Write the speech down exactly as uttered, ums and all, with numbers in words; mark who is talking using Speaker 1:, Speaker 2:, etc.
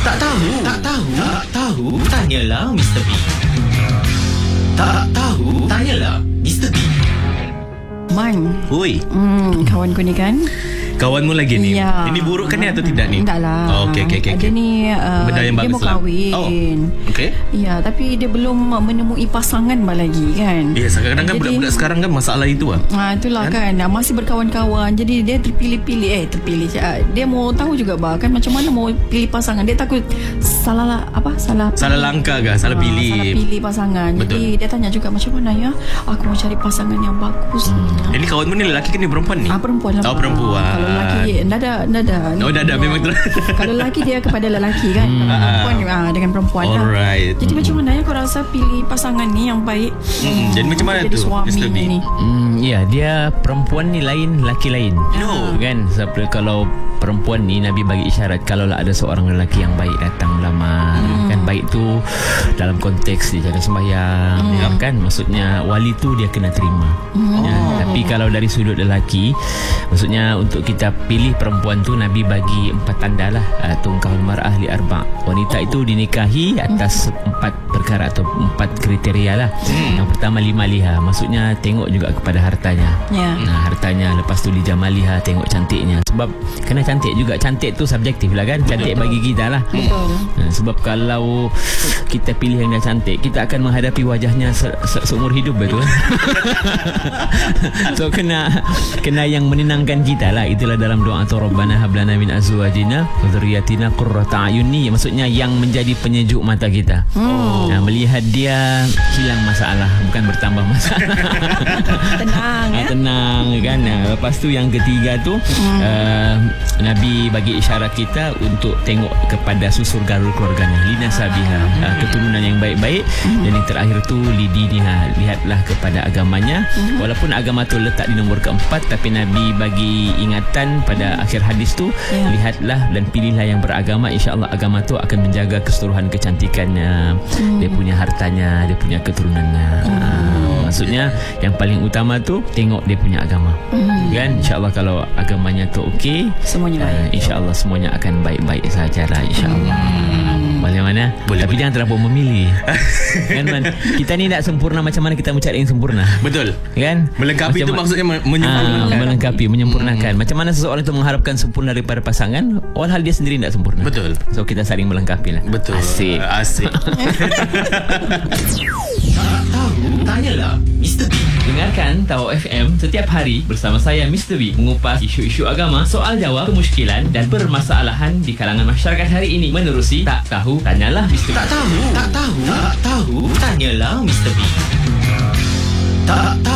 Speaker 1: Tak tahu, tak tahu, tak tahu, tanyalah mister B. Tak tahu, tanyalah mister B.
Speaker 2: Man.
Speaker 3: Oi.
Speaker 2: Hmm, kawanku ni kan.
Speaker 3: Kawanmu lagi ni.
Speaker 2: Ya.
Speaker 3: Ini buruk kan ni atau tidak ni?
Speaker 2: Tak lah.
Speaker 3: Oh, okey okey okey.
Speaker 2: Dia ni uh,
Speaker 3: benda yang
Speaker 2: dia
Speaker 3: bagus
Speaker 2: mau
Speaker 3: lah.
Speaker 2: kahwin.
Speaker 3: Oh. Okey.
Speaker 2: Ya, tapi dia belum menemui pasangan lagi kan.
Speaker 3: Ya, kadang-kadang kan budak-budak sekarang kan masalah itu ah.
Speaker 2: Ha, itulah kan, kan? Masih berkawan-kawan. Jadi dia terpilih-pilih Eh terpilih Dia mau tahu juga bah, kan macam mana mau pilih pasangan. Dia takut Salah lah Apa Salah
Speaker 3: Salah langkah ke? Salah
Speaker 2: ha,
Speaker 3: pilih.
Speaker 2: Salah pilih pasangan.
Speaker 3: Betul.
Speaker 2: Jadi dia tanya juga macam mana ya aku mau cari pasangan yang bagus.
Speaker 3: hmm. Ini kawanmu ni lelaki kan ni perempuan ni?
Speaker 2: Ah, perempuan lah.
Speaker 3: Oh, perempuan.
Speaker 2: Kalau lelaki Dah ada Dah ada
Speaker 3: Oh dah ada memang tu.
Speaker 2: Kalau lelaki dia kepada lelaki kan.
Speaker 3: Hmm.
Speaker 2: Kalau perempuan ah, dengan perempuan lah.
Speaker 3: Alright.
Speaker 2: Jadi macam mana ya kau rasa pilih pasangan ni yang baik?
Speaker 3: Hmm. Jadi macam mana
Speaker 2: Jadi
Speaker 3: tu mister B?
Speaker 2: Ni.
Speaker 4: Hmm, ya, dia perempuan ni lain, lelaki lain.
Speaker 3: No.
Speaker 4: Kan sebab kalau perempuan ni Nabi bagi isyarat kalau lah ada seorang lelaki yang baik datang melamar. Hmm. Kan baik tu dalam konteks dia jaga sembahyang, hmm. kan maksudnya wali tu dia kena terima. Hmm. Ya, tapi kalau dari sudut lelaki, maksudnya untuk kita pilih perempuan tu Nabi bagi empat tanda lah. Tungkahul mar'ah li arba'. Wanita oh. itu dinikahi atas hmm. empat perkara atau empat kriteria lah. Hmm. Yang pertama lima liha, maksudnya tengok juga kepada hartanya.
Speaker 2: Ya.
Speaker 4: Nah, hartanya, lepas tu li jamaliha, tengok cantiknya. Sebab kena cantik juga. Cantik tu subjektif lah kan. Cantik bagi kita lah.
Speaker 2: Betul.
Speaker 4: Nah, sebab kalau kita pilih yang dah cantik, kita akan menghadapi wajahnya se- se- seumur hidup, betul. So kena kena yang menenangkan kita lah. Itulah dalam doa tu Rabbana hablana min azwajina wa dzurriyyatina qurrata a'yun, ni maksudnya yang menjadi penyejuk mata kita.
Speaker 2: Hmm.
Speaker 4: Nah, melihat dia hilang masalah, bukan bertambah masalah.
Speaker 2: Tenang ya.
Speaker 4: Ah, tenang kan. Nah, lepas tu yang ketiga tu hmm. uh, Nabi bagi isyarat kita untuk tengok kepada susur garul keluarganya, lina sabiha, hmm. uh, keturunan yang baik-baik. hmm. Dan yang terakhir tu lidiniha, lihatlah kepada agamanya. hmm. Walaupun agama tu letak di nombor keempat, tapi Nabi bagi ingatan pada akhir hadis tu, yeah. lihatlah dan pilihlah yang beragama, insya-Allah agama tu akan menjaga keseluruhan kecantikannya, hmm. dia punya hartanya, dia punya keturunannya. hmm. uh, Maksudnya yang paling utama tu tengok dia punya agama. hmm. Kan, insya-Allah kalau agamanya tu okey,
Speaker 2: semuanya baik.
Speaker 4: uh, insya-Allah semuanya akan baik-baik sajalah, insya-Allah. hmm. Bagaimana?
Speaker 3: Boleh,
Speaker 4: tapi
Speaker 3: boleh.
Speaker 4: jangan terlalu memilih. Kan man, kita ni tak sempurna, macam mana kita mencari yang sempurna?
Speaker 3: Betul.
Speaker 4: Kan?
Speaker 3: Melengkapi itu maksudnya menyempurnakan.
Speaker 4: Ah, melengkapi, menyempurnakan. Hmm. Macam mana seseorang itu mengharapkan sempurna daripada pasangan, walhal dia sendiri tak sempurna.
Speaker 3: Betul.
Speaker 4: So kita saling melengkapi lah.
Speaker 3: Betul.
Speaker 4: Asik.
Speaker 3: Asik.
Speaker 1: Tak tahu, tanyalah mister B.
Speaker 4: Dengarkan Tahu F M setiap hari bersama saya mister B mengupas isu-isu agama, soal jawab, kemusykilan dan permasalahan di kalangan masyarakat hari ini menerusi Tak Tahu Tanyalah mister B.
Speaker 1: Tak tahu, tak tahu, tak tahu, tanyalah mister B. Tak tahu.